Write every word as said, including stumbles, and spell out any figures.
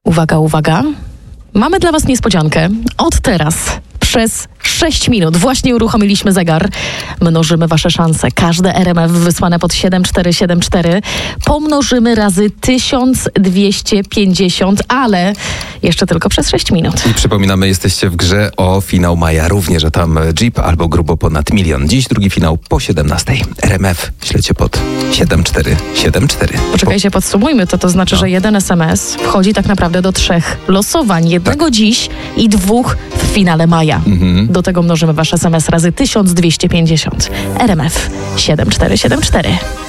Uwaga, uwaga. Mamy dla was niespodziankę. Od teraz przez sześć minut właśnie uruchomiliśmy zegar. Mnożymy wasze szanse. Każde R M F wysłane pod siedem cztery siedem cztery pomnożymy razy tysiąc dwieście pięćdziesiąt, ale jeszcze tylko przez sześć minut. I przypominamy, jesteście w grze o finał maja również, a tam Jeep albo grubo ponad milion. Dziś drugi finał po siedemnastej. R M F śledźcie pod siedem cztery siedem cztery. Poczekajcie, podsumujmy to. To znaczy, No. że jeden S M S wchodzi tak naprawdę do trzech losowań. Jednego Tak. dziś i dwóch w finale maja. Mhm. Do tego mnożymy wasz S M S razy tysiąc dwieście pięćdziesiąt. R M F siedem cztery siedem cztery.